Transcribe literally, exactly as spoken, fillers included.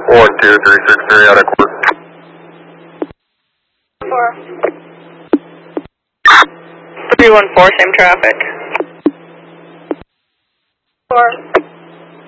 One two three six three out of court. Four. Three one four, same traffic. Four.